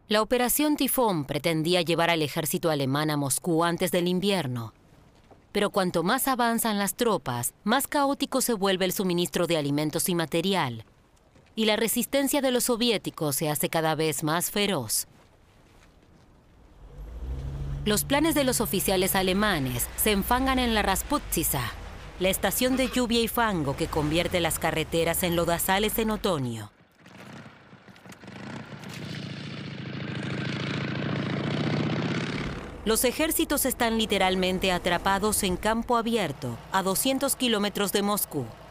La Operación Tifón pretendía llevar al ejército alemán a Moscú antes del invierno. Pero cuanto más avanzan las tropas, más caótico se vuelve el suministro de alimentos y material. Y la resistencia de los soviéticos se hace cada vez más feroz. Los planes de los oficiales alemanes se enfangan en la Rasputzica, la estación de lluvia y fango que convierte las carreteras en lodazales en otoño. Los ejércitos están literalmente atrapados en campo abierto, a 200 kilómetros de Moscú.